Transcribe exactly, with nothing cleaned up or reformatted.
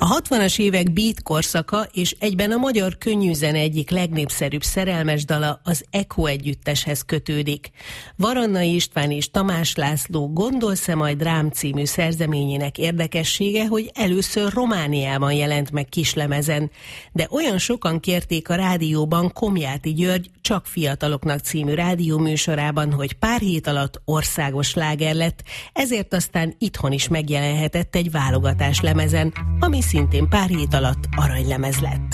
A hatvanas évek beat korszaka és egyben a magyar könnyűzene egyik legnépszerűbb szerelmes dala az Echo együtteshez kötődik. Varannai István és Tamás László Gondolsz-e majd rám című szerzeményének érdekessége, hogy először Romániában jelent meg kislemezen, de olyan sokan kérték a rádióban Komjáti György Csak fiataloknak című rádióműsorában, hogy pár hét alatt országos sláger lett, ezért aztán itthon is megjelenhetett egy válogatás lemezen, ami szintén pár hét alatt aranylemez lett.